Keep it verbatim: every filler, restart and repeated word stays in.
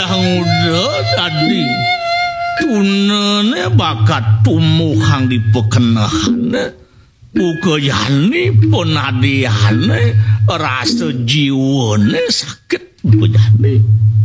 udah tadi tunane bakat tumuhang di pekenahane bukayane penadiane rasa jiwane sakit bujane